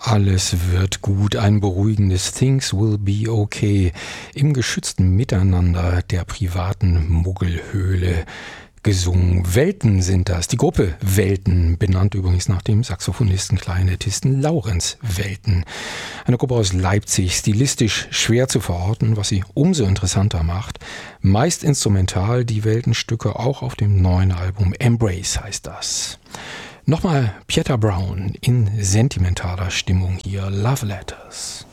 Alles wird gut, ein beruhigendes Things will be okay im geschützten Miteinander der privaten Muggelhöhle gesungen. Welten sind das. Die Gruppe Welten, benannt übrigens nach dem Saxophonisten, Klarinettisten Laurenz Welten. Eine Gruppe aus Leipzig, stilistisch schwer zu verorten, was sie umso interessanter macht. Meist instrumental, die Weltenstücke auch auf dem neuen Album Embrace heißt das. Nochmal Pieta Brown in sentimentaler Stimmung hier, Love Letters.